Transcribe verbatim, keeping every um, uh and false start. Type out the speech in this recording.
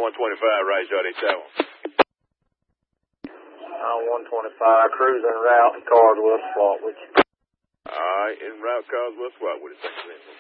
one twenty-five, right, shot eight seven. Uh, one twenty-five, cruising route, cars will swap with you. All right, en route, cars will swap with it. Thanks,